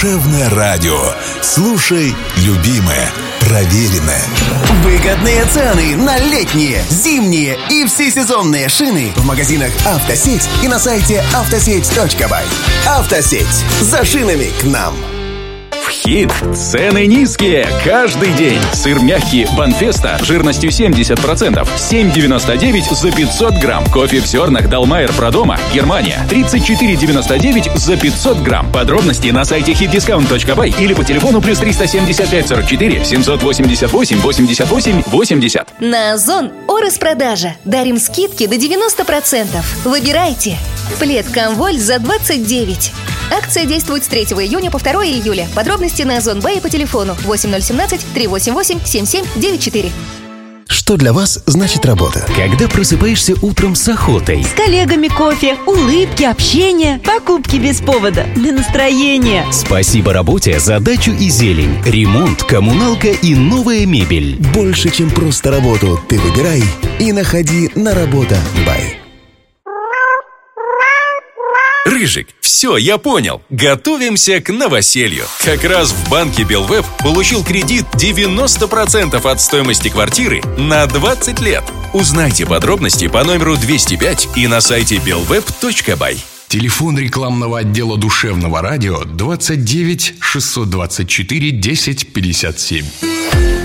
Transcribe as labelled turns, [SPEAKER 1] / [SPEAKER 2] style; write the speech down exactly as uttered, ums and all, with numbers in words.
[SPEAKER 1] Душевное радио. Слушай, любимое, проверенное.
[SPEAKER 2] Выгодные цены на летние, зимние и всесезонные шины в магазинах «Автосеть» и на сайте автосеть точка бай. «Автосеть». За шинами к нам.
[SPEAKER 3] В Хит цены низкие каждый день. Сыр мягкий Банфеста жирностью семьдесят процентов семь девяносто девять за пятьсот грамм. Кофе в зернах Далмайер Продома, Германия тридцать четыре девяносто девять за пятьсот грамм. Подробности на сайте хит дискаунт точка бай или по телефону плюс триста семьдесят пять сорок четыре семьсот восемьдесят восемь восемьдесят восемь восемьдесят.
[SPEAKER 4] На Озон о распродаже. Дарим скидки до девяносто процентов. Выбирайте. Плед Комволь за двадцать девять. Акция действует с третьего июня по второго июля. Подробности на Озон Бэй по телефону восемь ноль один семь три восемь восемь семь семь девять четыре.
[SPEAKER 2] Что для вас значит работа?
[SPEAKER 5] Когда просыпаешься утром с охотой.
[SPEAKER 6] С коллегами кофе, улыбки, общение, покупки без повода, для настроения.
[SPEAKER 5] Спасибо работе за дачу и зелень, ремонт, коммуналка и новая мебель.
[SPEAKER 2] Больше, чем просто работу, ты выбирай и находи на Работа Бай.
[SPEAKER 7] Рыжик, все, я понял. Готовимся к новоселью. Как раз в банке Белвеб получил кредит девяносто процентов от стоимости квартиры на двадцать лет. Узнайте подробности по номеру двести пять и на сайте белвеб точка бай.
[SPEAKER 8] Телефон рекламного отдела Душевного радио двадцать девять шестьсот двадцать четыре десять пятьдесят семь.